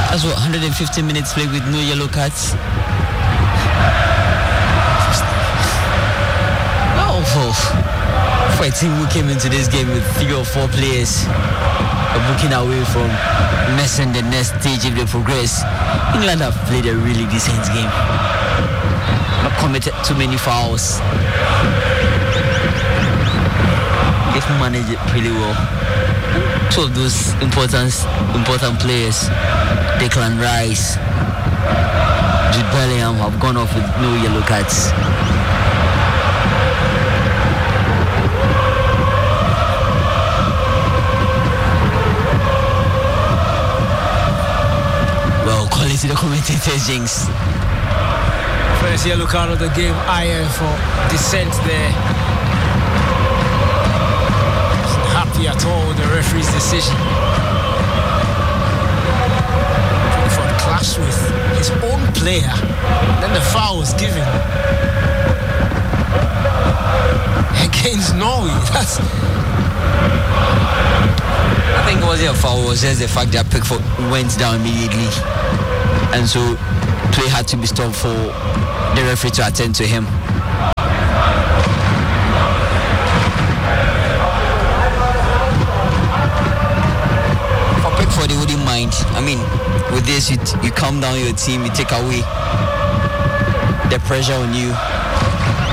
That's what, 150 minutes played with no yellow cards. For a team who came into this game with 3 or 4 players booking away from messing the next stage if they progress, England have played a really decent game. Not committed too many fouls. They've managed it pretty well. 2 of those important players, Declan Rice, Jude Bellingham, have gone off with no yellow cards. Well, quality the commentators, Jinx. First yellow card of the game, Iron for dissent there. Wasn't happy at all with the referee's decision. For a clash with his own player, then the foul was given against Norway. I think it wasn't a foul, it was just the fact that Pickford went down immediately, and so play had to be stopped for the referee to attend to him. For Pickford, he wouldn't mind. I mean, with this, you calm down your team, you take away the pressure on you.